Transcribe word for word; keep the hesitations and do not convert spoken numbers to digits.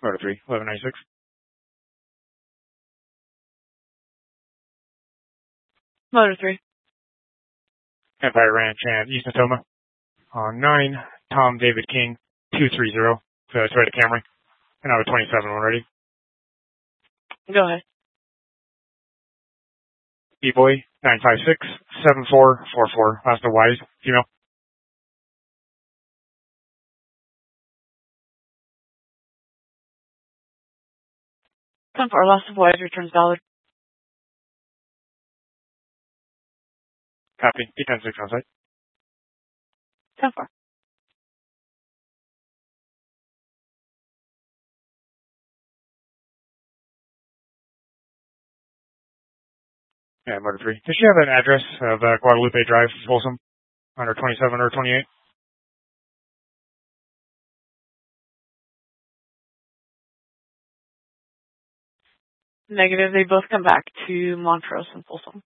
Motor three, eleven ninety-six. Motor three. Empire Ranch and East Natoma. On nine, Tom David King, two three zero. So Toyota Camry. And I have a twenty-seven already. Go ahead. B-Boy, nine five six, seven four four four. Last of Wise, female. ten four, loss of wires, returns valid. Copy. D ten six on site. ten four. Yeah, Motor three. Does she have an address of uh, Guadalupe Drive, Folsom, under twenty-seven or twenty-eight? Negative, they both come back to Montrose and Folsom.